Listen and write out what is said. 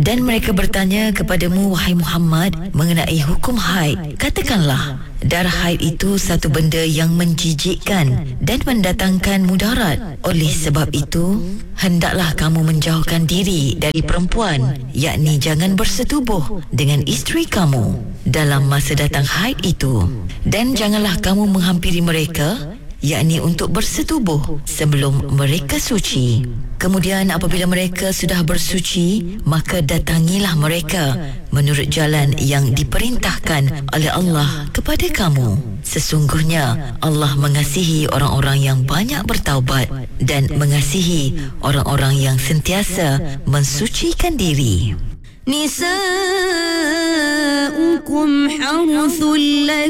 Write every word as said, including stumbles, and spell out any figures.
Dan mereka bertanya kepadamu, wahai Muhammad, mengenai hukum haid. Katakanlah, darah haid itu satu benda yang menjijikkan dan mendatangkan mudarat. Oleh sebab itu, hendaklah kamu menjauhkan diri dari perempuan, yakni jangan bersetubuh dengan isteri kamu dalam masa datang haid itu. Dan janganlah kamu menghampiri mereka, yakni untuk bersetubuh sebelum mereka suci. Kemudian apabila mereka sudah bersuci, maka datangilah mereka menurut jalan yang diperintahkan oleh Allah kepada kamu. Sesungguhnya Allah mengasihi orang-orang yang banyak bertaubat dan mengasihi orang-orang yang sentiasa mensucikan diri. Nisa'ukum harthul